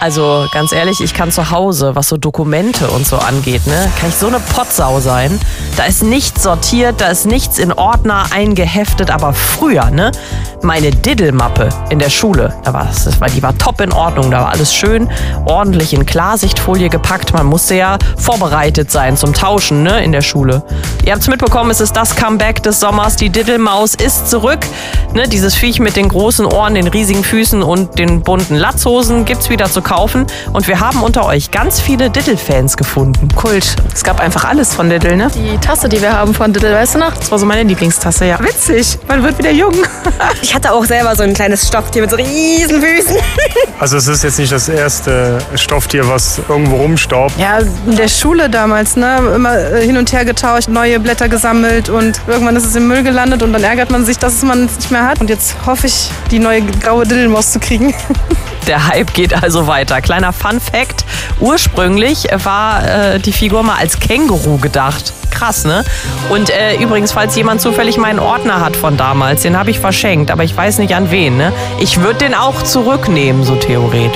Also ganz ehrlich, ich kann zu Hause, was so Dokumente und so angeht, ne, kann ich so eine Pottsau sein. Da ist nichts sortiert, da ist nichts in Ordner eingeheftet. Aber früher, ne, meine Diddelmappe in der Schule, die war top in Ordnung. Da war alles schön ordentlich in Klarsichtfolie gepackt. Man musste ja vorbereitet sein zum Tauschen, ne, in der Schule. Ihr habt's mitbekommen, es ist das Comeback des Sommers. Die Diddelmaus ist zurück. Ne, dieses Viech mit den großen Ohren, den riesigen Füßen und den bunten Latzhosen gibt's wieder zu kaufen. Und wir haben unter euch ganz viele Diddle-Fans gefunden. Kult. Es gab einfach alles von Diddle, ne? Die Tasse, die wir haben von Diddle, weißt du noch? Das war so meine Lieblingstasse, ja. Witzig, man wird wieder jung. Ich hatte auch selber so ein kleines Stofftier mit so riesen Füßen. Also es ist jetzt nicht das erste Stofftier, was irgendwo rumstaubt. Ja, in der Schule damals, ne? Immer hin und her getauscht, neue Blätter gesammelt und irgendwann ist es im Müll gelandet und dann ärgert man sich, dass man es nicht mehr hat. Und jetzt hoffe ich, die neue graue Diddlemaus zu kriegen. Der Hype geht also weiter. Kleiner Fun-Fact: Ursprünglich war die Figur mal als Känguru gedacht. Krass, ne? Und übrigens, falls jemand zufällig meinen Ordner hat von damals, den habe ich verschenkt, aber ich weiß nicht an wen, ne? Ich würde den auch zurücknehmen, so theoretisch.